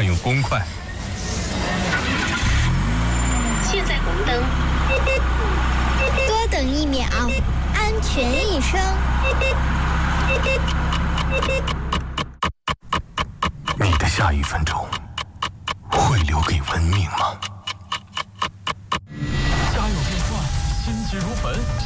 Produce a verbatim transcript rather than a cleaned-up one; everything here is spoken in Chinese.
快用公筷。 现在红灯， 多等一秒，安全一生。 你的下一分钟会留给文明吗？ 家有变幻，心急如焚。